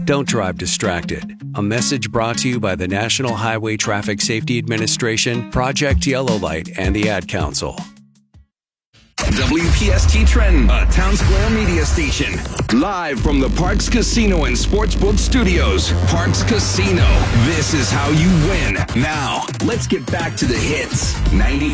Don't drive distracted. A message brought to you by the National Highway Traffic Safety Administration, Project Yellow Light, and the Ad Council. WPST Trenton, a Town Square media station. Live from the Parks Casino and Sportsbook Studios. Parks Casino. This is how you win. Now, let's get back to the hits. 90.